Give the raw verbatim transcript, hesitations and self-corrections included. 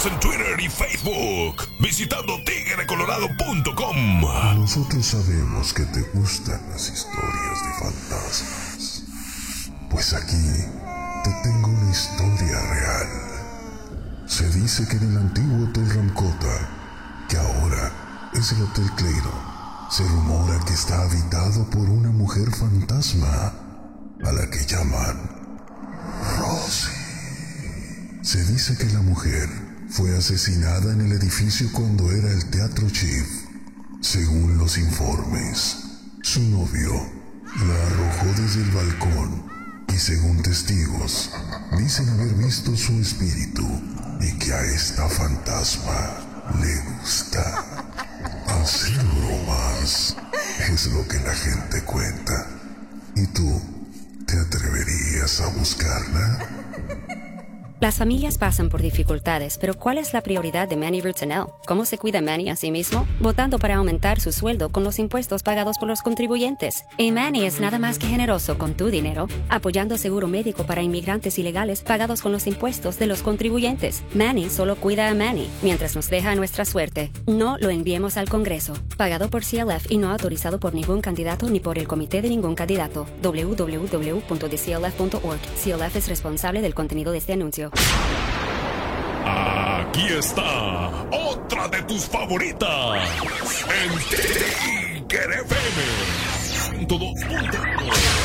Síguenos en Twitter y Facebook visitando tigre colorado punto com. Nosotros sabemos que te gustan las historias de fantasmas. Pues aquí te tengo una historia real. Se dice que en el antiguo Hotel Ramcota, que ahora es el Hotel Clayton, se rumora que está habitado por una mujer fantasma a la que llaman Rosie. Se dice que la mujer fue asesinada en el edificio cuando era el Teatro Chief. Según los informes, su novio la arrojó desde el balcón y según testigos, dicen haber visto su espíritu y que a esta fantasma le gusta hacer bromas. Es lo que la gente cuenta. ¿Y tú, te atreverías a buscarla? Las familias pasan por dificultades, pero ¿cuál es la prioridad de Manny Roots and L? ¿Cómo se cuida Manny a sí mismo? Votando para aumentar su sueldo con los impuestos pagados por los contribuyentes. Y Manny es nada más que generoso con tu dinero, apoyando seguro médico para inmigrantes ilegales pagados con los impuestos de los contribuyentes. Manny solo cuida a Manny, mientras nos deja a nuestra suerte. No lo enviemos al Congreso. Pagado por C L F y no autorizado por ningún candidato ni por el comité de ningún candidato. w w w punto d c l f punto org. C L F es responsable del contenido de este anuncio. Aquí está otra de tus favoritas en Tigre F M. Todo